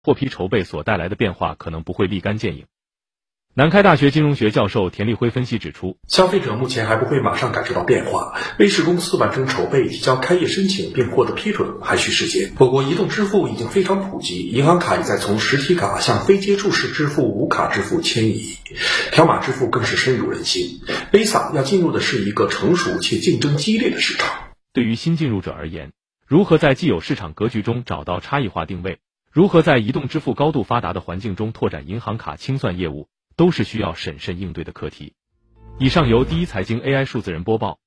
获批筹备所带来的变化可能不会立竿见影。南开大学金融学教授田立辉分析指出， 消费者目前还不会马上感受到变化，微视公司完成筹备、提交开业申请并获得批准还需时间。我国移动支付已经非常普及，银行卡也在从实体卡向非接触式支付、无卡支付迁移，条码支付更是深入人心。Visa 要进入的是一个成熟且竞争激烈的市场。 对于新进入者而言，如何在既有市场格局中找到差异化定位，如何在移动支付高度发达的环境中拓展银行卡清算业务，都是需要审慎应对的课题。以上由第一财经 AI 数字人播报。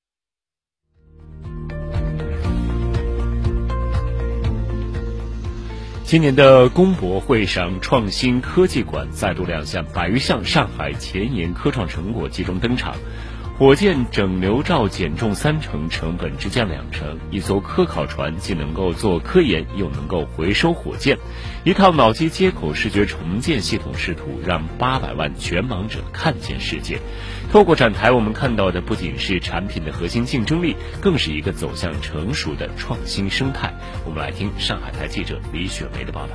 今年的工博会上，创新科技馆再度亮相百余项上海前沿科创成果集中登场。火箭整流罩减重30%，成本直降20%。一艘科考船既能够做科研，又能够回收火箭。一套脑机接口视觉重建系统视图，让800万全盲者看见世界。透过展台，我们看到的不仅是产品的核心竞争力，更是一个走向成熟的创新生态。我们来听上海台记者李雪梅的报道。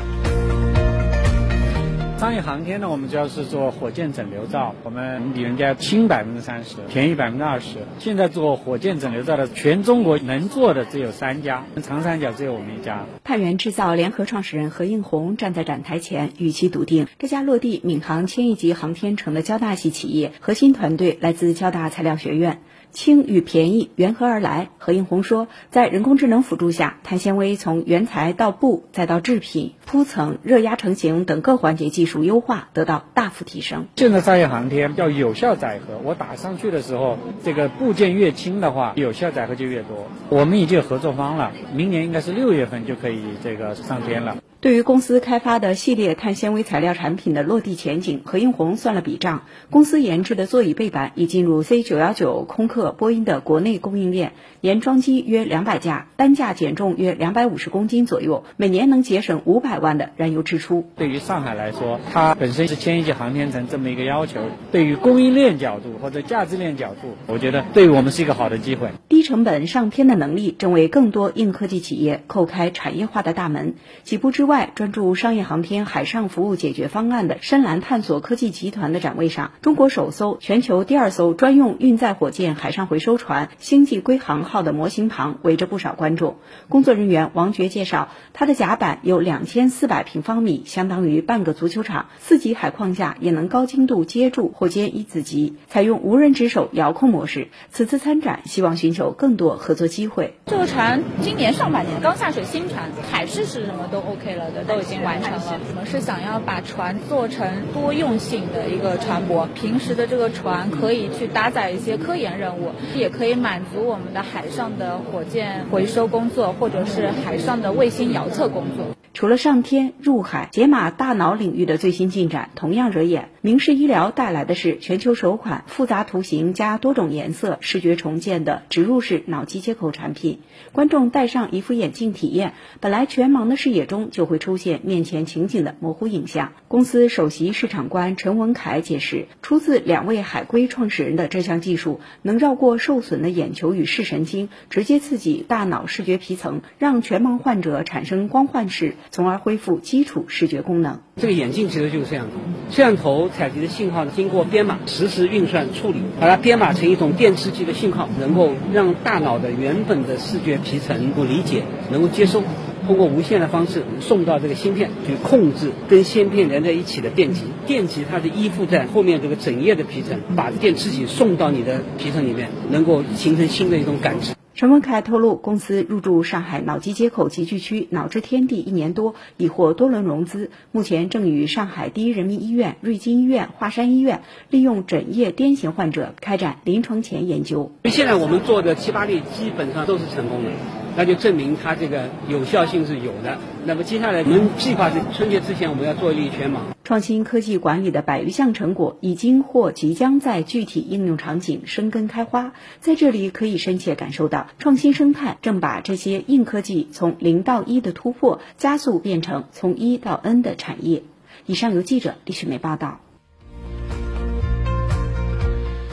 商业航天呢，我们主要是做火箭整流罩，我们比人家轻30%，便宜20%。现在做火箭整流罩的，全中国能做的只有3家，长三角只有我们1家。 探源制造联合创始人何应红站在展台前，语气笃定，这家落地闵行千亿级航天城的交大系企业，核心团队来自交大材料学院。轻与便宜缘何而来？何应红说，在人工智能辅助下，碳纤维从原材到布再到制品、铺层、热压成型等各环节技术优化得到大幅提升。 现在商业航天要有效载荷，我打上去的时候，这个部件越轻的话，有效载荷就越多。我们已经有合作方了，明年应该是6月份就可以上天了。 对于公司开发的系列碳纤维材料产品的落地前景，何应红算了笔账。公司研制的座椅背板已进入 C919 空客波音的国内供应链，研装机约200架，单架减重约250公斤左右，每年能节省500万的燃油支出。 对于上海来说，它本身是千亿级航天城这么一个要求，对于供应链角度或者价值链角度，我觉得对于我们是一个好的机会。 低成本上天的能力正为更多硬科技企业叩开产业化的大门。几步之外，专注商业航天海上服务解决方案的深蓝探索科技集团的展位上，中国首艘、全球第2艘专用运载火箭海上回收船星际归航号的模型旁围着不少观众。工作人员王珏介绍，它的甲板有2400平方米，相当于半个足球场，4级海况下也能高精度接住或歼1子级，采用无人值守遥控模式。此次参展希望寻求更多合作机会。 这个船今年上半年刚下水新船，海试是什么都 OK 了的，都已经完成了。我们是想要把船做成多用性的一个船舶，平时的这个船可以去搭载一些科研任务，也可以满足我们的海上的火箭回收工作，或者是海上的卫星遥测工作。 除了上天入海解码大脑领域的最新进展同样惹眼，明视医疗带来的是全球首款复杂图形加多种颜色视觉重建的植入式脑机接口产品。观众戴上一副眼镜体验，本来全盲的视野中就会出现面前情景的模糊影像。公司首席市场官陈文凯解释，出自2位海归创始人的这项技术能绕过受损的眼球与视神经，直接刺激大脑视觉皮层，让全盲患者产生光幻视，从而恢复基础视觉功能。 这个眼镜其实就是摄像头，摄像头采集的信号经过编码实时运算处理，把它编码成一种电刺激的信号，能够让大脑的原本的视觉皮层能够理解，能够接收，通过无线的方式送到这个芯片去控制跟芯片连在一起的电极，电极它是依附在后面这个整叶的皮层，把电磁体送到你的皮层里面，能够形成新的一种感知。 陈文凯透露，公司入驻上海脑机接口集聚区脑智天地1年多，已获多轮融资，目前正与上海第一人民医院、瑞金医院、华山医院利用枕叶癫痫患者开展临床前研究。 现在我们做的7、8例基本上都是成功的，那就证明它这个有效性是有的。那么接下来我们计划是春节之前我们要做一例全盲。 创新科技管理的百余项成果已经或即将在具体应用场景生根开花，在这里可以深切感受到创新生态正把这些硬科技从0到1的突破加速变成从1到N 的产业。以上由记者李雪梅报道。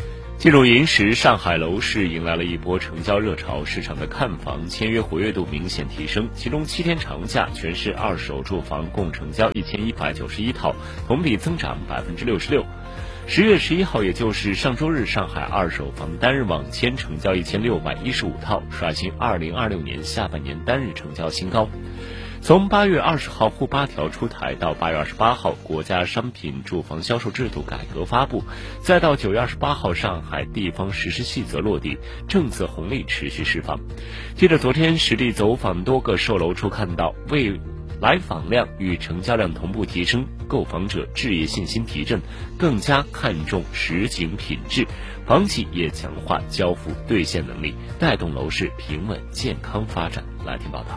进入银时，上海楼市迎来了一波成交热潮，市场的看房签约活跃度明显提升。其中7天长假，全市二手住房共成交1191套，同比增长66%。10月11号，也就是上周日，上海二手房单日网签成交1615套，刷新2026年下半年单日成交新高。从8月20号沪8条出台到8月28号国家商品住房销售制度改革发布，再到9月28号上海地方实施细则落地，政策红利持续释放。记者昨天实地走访多个售楼处，看到未来访量与成交量同步提升，购房者置业信心提振，更加看重实景品质，房企也强化交付兑现能力，带动楼市平稳健康发展。来听报道。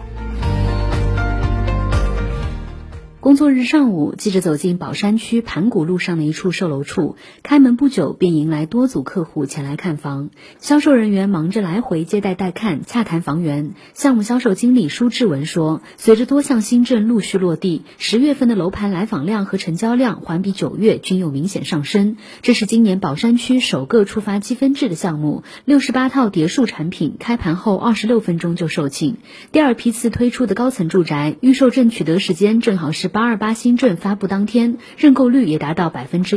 工作日上午，记者走进宝山区盘古路上的一处售楼处，开门不久便迎来多组客户前来看房。销售人员忙着来回接待带看，洽谈房源。项目销售经理舒志文说，随着多项新政陆续落地，10月份的楼盘来访量和成交量环比9月均有明显上升。这是今年宝山区首个触发积分制的项目，68套别墅产品开盘后26分钟就售罄。第二批次推出的高层住宅预售证取得时间正好是828新政发布当天，认购率也达到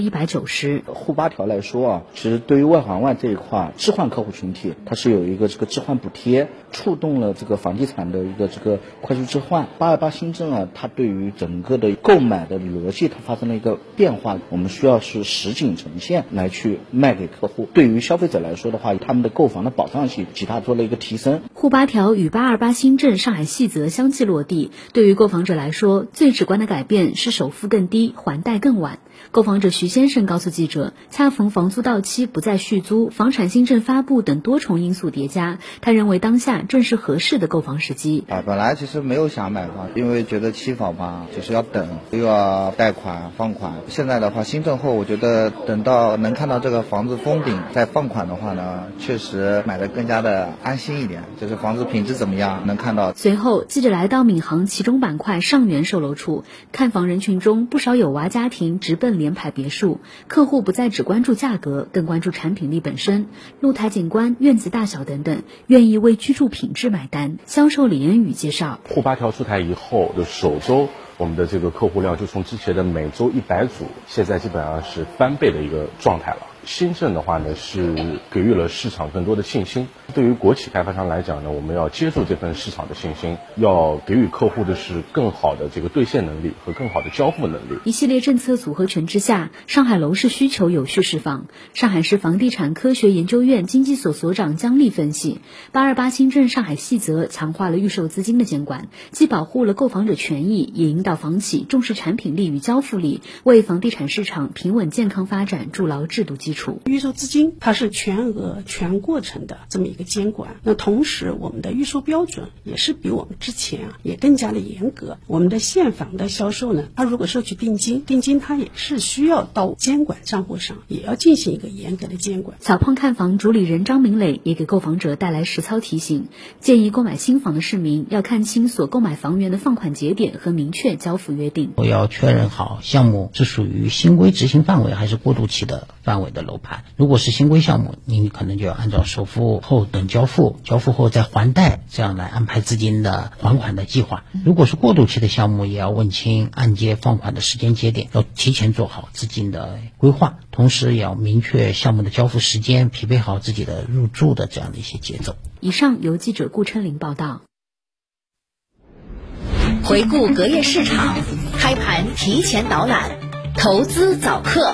190%。 沪8条来说啊，其实对于外环外这一块置换客户群体，它是有一个置换补贴，触动了房地产的一个快速置换。828新政啊，它对于整个的购买的逻辑它发生了一个变化，我们需要是实景呈现来去卖给客户。对于消费者来说的话，他们的购房的保障性其他做了一个提升。 沪8条与828新政上海细则相继落地，对于购房者来说，最直观的改变是首付更低，还贷更晚。购房者徐先生告诉记者，恰逢房租到期不再续租，房产新政发布等多重因素叠加，他认为当下正是合适的购房时机。 本来其实没有想买房，因为觉得期房嘛，就是要等，又要贷款放款。现在的话，新政后我觉得等到能看到这个房子封顶再放款的话呢，确实买得更加的安心一点，就是房子品质怎么样能看到。 随后记者来到闵行其中板块上元售楼处，看房人群中不少有娃家庭直奔联排别墅，客户不再只关注价格，更关注产品力本身，露台景观、院子大小等等，愿意为居住品质买单。销售李恩宇介绍， 沪8条出台以后的首周，我们的客户量就从之前的每周100组，现在基本上是翻倍的一个状态了。新政的话呢，是给予了市场更多的信心。对于国企开发商来讲呢，我们要接受这份市场的信心，要给予客户的是更好的兑现能力和更好的交付能力。 一系列政策组合拳之下，上海楼市需求有序释放。上海市房地产科学研究院经济所所长姜丽分析，828新政上海细则强化了预售资金的监管，既保护了购房者权益，也引导房企重视产品力与交付力，为房地产市场平稳健康发展筑牢制度基础。 预售资金它是全额全过程的这么一个监管，那同时我们的预售标准也是比我们之前也更加的严格。我们的现房的销售呢，它如果收取定金它也是需要到监管账户上，也要进行一个严格的监管。 小胖看房主理人张明磊也给购房者带来实操提醒，建议购买新房的市民要看清所购买房源的放款节点和明确交付约定。 我要确认好项目是属于新规执行范围还是过渡期的范围的楼盘。如果是新规项目，您可能就要按照首付后等交付，交付后再还贷，这样来安排资金的还款的计划。如果是过渡期的项目，也要问清按揭放款的时间节点，要提前做好资金的规划，同时也要明确项目的交付时间，匹配好自己的入住的这样的一些节奏。 以上由记者顾琛林报道。 回顾隔夜市场，开盘提前导览，投资早课。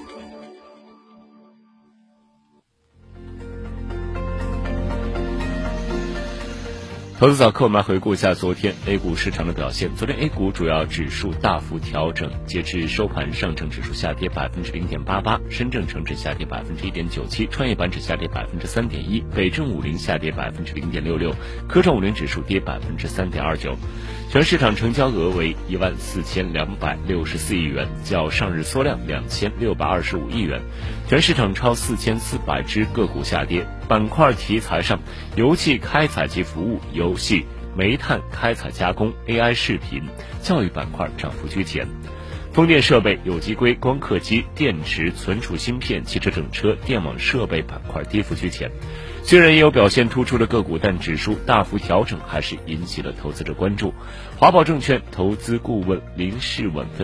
投资早课，我们来回顾一下昨天 A 股市场的表现。昨天 A 股主要指数大幅调整，截至收盘，上证指数下跌0.88%，深证成指下跌1.97%，创业板指下跌3.1%，北证50下跌0.66%，科创50指数跌3.29%。全市场成交额为14264亿元，较上日缩量2625亿元。全市场超4400只个股下跌。板块题材上，油气开采及服务、游戏、煤炭开采加工、AI 视频、教育板块涨幅居前。 风电设备、有机硅、光刻机、电池、存储芯片、汽车整车、电网设备板块跌幅居前。虽然也有表现突出的个股，但指数大幅调整还是引起了投资者关注。华宝证券投资顾问林世稳分